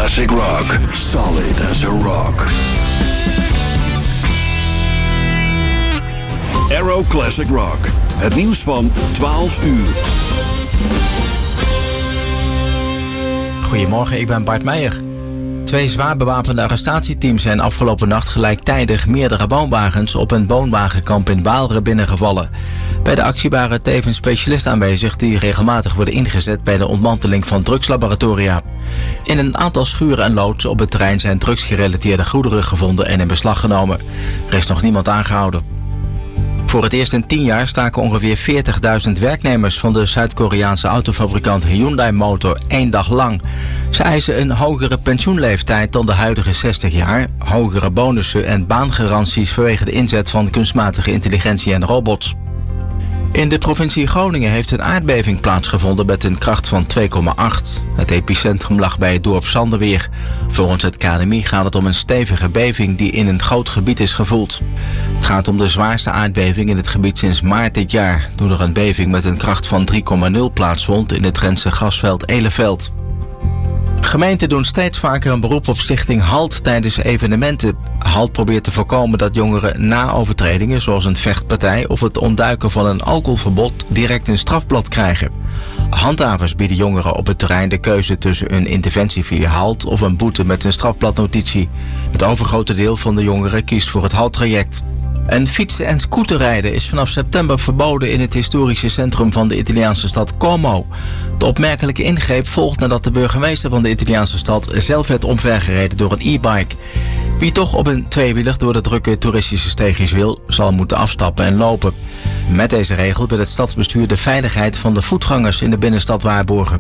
classic rock. Solid as a rock. Arrow Classic Rock. Het nieuws van 12 uur. Goedemorgen, ik ben Bart Meijer. 2 zwaar bewapende arrestatieteams zijn afgelopen nacht gelijktijdig meerdere woonwagens op een woonwagenkamp in Waalre binnengevallen. Bij de actie waren tevens specialisten aanwezig die regelmatig worden ingezet bij de ontmanteling van drugslaboratoria. In een aantal schuren en loods op het terrein zijn drugsgerelateerde goederen gevonden en in beslag genomen. Er is nog niemand aangehouden. Voor het eerst in 10 jaar staken ongeveer 40.000 werknemers van de Zuid-Koreaanse autofabrikant Hyundai Motor 1 dag lang. Ze eisen een hogere pensioenleeftijd dan de huidige 60 jaar, hogere bonussen en baangaranties vanwege de inzet van kunstmatige intelligentie en robots. In de provincie Groningen heeft een aardbeving plaatsgevonden met een kracht van 2,8. Het epicentrum lag bij het dorp Sanderweer. Volgens het KNMI gaat het om een stevige beving die in een groot gebied is gevoeld. Het gaat om de zwaarste aardbeving in het gebied sinds maart dit jaar, toen er een beving met een kracht van 3,0 plaatsvond in het Drentse gasveld Eleveld. Gemeenten doen steeds vaker een beroep op stichting HALT tijdens evenementen. HALT probeert te voorkomen dat jongeren na overtredingen zoals een vechtpartij of het ontduiken van een alcoholverbod direct een strafblad krijgen. Handhavers bieden jongeren op het terrein de keuze tussen een interventie via HALT of een boete met een strafbladnotitie. Het overgrote deel van de jongeren kiest voor het HALT-traject. En fietsen en scooterrijden is vanaf september verboden in het historische centrum van de Italiaanse stad Como. De opmerkelijke ingreep volgt nadat de burgemeester van de Italiaanse stad zelf werd omvergereden door een e-bike. Wie toch op een tweewieler door de drukke toeristische steegjes wil, zal moeten afstappen en lopen. Met deze regel wil het stadsbestuur de veiligheid van de voetgangers in de binnenstad waarborgen.